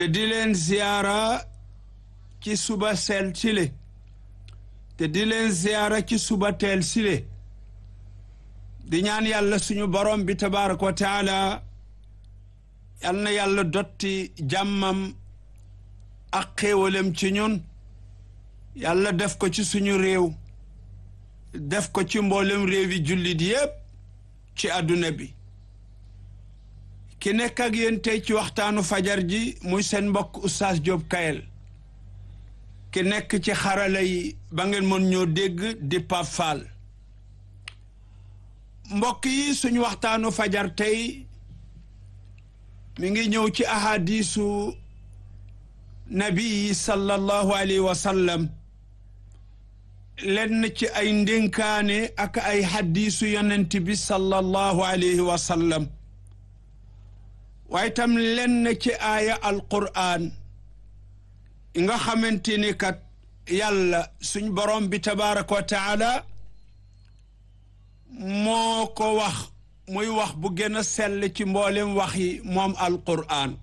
te di leen ziyaara ci suba sel sile te di leen ziyaara ci suba teel sile di ñaan yàlla suñu borom bi tabaaraka wa taala yal na yàlla dotti jàmmam ak xéewalem ci ñun yàlla def ko ci suñu réew def ko ci mboolem réewi jullit yépp ci àdduna bi ki nekk ak yéen tey ci waxtaanu fajar ji muy seen mbokk Oustaz Diop Kayel ki nekk ci xarala yi ba ngeen mën ñoo dégg di Pape Fall mbokk yi suñu waxtaanu fajar tey mi ngi ñëw ci ahadisu nabi sallallahu alayhi wa sallam lenn ci ay ndénkaane ak ay hadisu yonent bi sallallahu alayhi wa sallam waaye tam lenn ci aaya alqur'an nga xamante ni kat yàlla suñ borom bi tabaaraka wa taala moo ko wax muy wax bu gën a sell ci mboolem wax yi moom alqur'an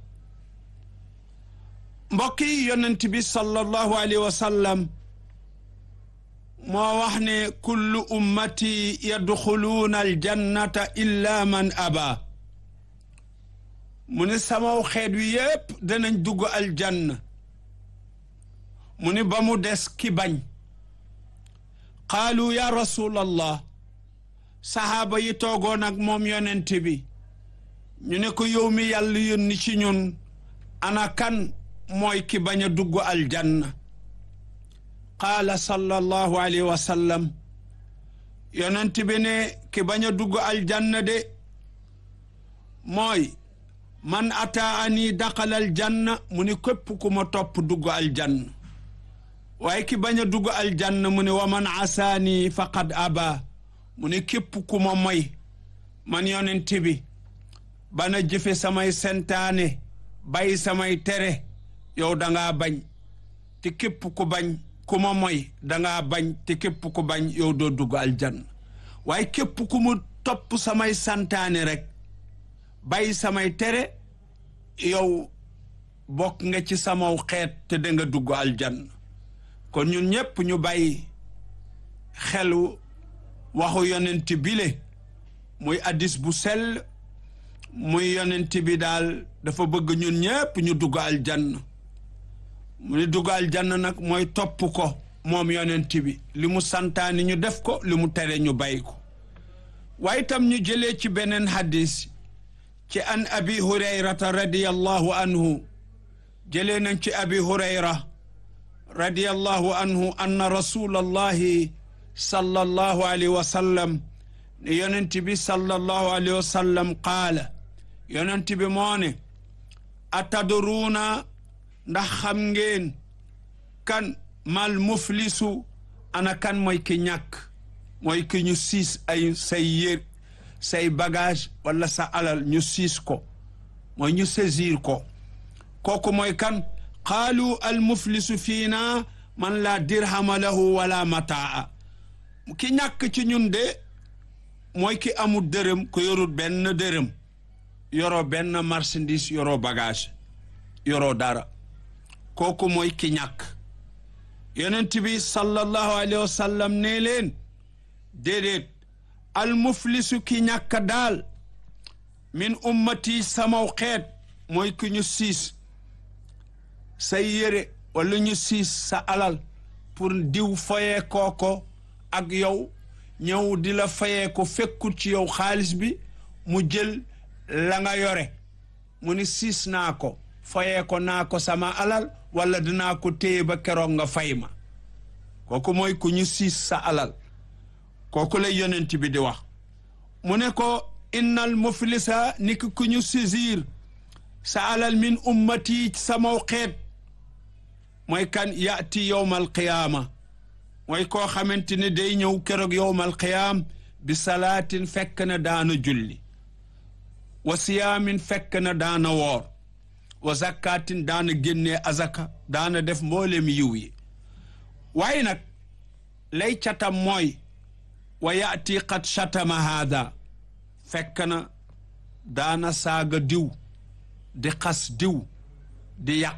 mbokk yi yonent bi sallallahu alayhi wa sallam moo wax ne kullu ummati yadxuluuna aljannata illa man aba mu ne samaw xeet wi yépp danañ dugg aljanna mu ne ba mu des ki bañ qaalu ya rasulallah sahaaba yi toogoon ak moom yonent bi ñu ne ko yow mi yàlla yónni ci ñun ana kan mooy ki bañ a dugg aljanna qaala sallallahu alayhi wa sallam yonent bi ne ki bañ a dugg aljanna de mooy man ataani daqal aljanna mu ne képp ku ma topp dugg aljanna waaye ki bañ a dugg aljanna mu ne wa man asaani faqad aba mu ne képp ku ma moy man yonent bi bana jëfe samay sentaane bàyyi samay tere yow dangaa bañ te képp ku bañ ku ma moy dangaa bañ te képp ku bañ yow doo dugg aljanna waaye képp ku mu topp samay santaane rek bàyyi samay tere yow bokk nga ci samaw xeet te danga dugg aljanna kon ñun ñépp ñu bàyyi xelu waxu yonent bile muy addis bu sell muy yonent bi daal dafa bëgg ñun ñépp ñu dugg aljanna mu ni dugg aljanna nag mooy topp ko moom yonent bi li mu santaani ñu def ko li mu tere ñu bàyyi ko waaye tam ñu jëlee ci beneen hadis ci an abi hurayrata radiyallahu anhu jëlee nañ ci abi hurayra radiyallahu anhu anna rasulallahi sallallahu alayhi wa sallam ne yonent bi sallallahu alayhi wa sallam qaala yonent bi moo ne atadruuna ndax xam ngeen kan mal muflisu ana kan mooy ki ñàkk mooy ki ñu siis ay say bagage wala sa alal ñu siis ko mooy ñu saisir ko kooku mooy kan qaalu al muflisu fiina man la dirhama lahu wala mataa ki ñàkk ci ñun de mooy ki amul dërëm ko yorul benn dërëm yoroo benn marchandise yoroo bagage yoroo dara kooku mooy ki ñàkk yonent bi sallallahu alayhi wa sallam ne leen déedéet al muflisu ki ñàkk daal min ummati samaw xeet mooy ki ñu siis say yére wala ñu siis sa alal pour diw fayee kooko ak yow ñëw di la fayee ko fekkut ci yow xaalis bi mu jël la nga yore mu ni siis naa ko fayee ko naa ko sama alal wala dinaa ko téye ba keroog nga fay ma kooku mooy ku ñu siis sa alal kooku lay yonent bi di wax mu ne ko innal muflisa niki ku ñu saisir sa alal min ummati samaw xeet mooy kan yaati yowmal qiyaama mooy koo xamante ne day ñëw keroog yowmal qiyaam bi salaatin fekk na daana julli wa siyaamin fekk na daana woor wa zakaatin daana génnee azaka daana def mboolem yiw yi waaye nag lay catam mooy wa yaati qad shatama haada fekk na daana saaga diw di xas diw di yàq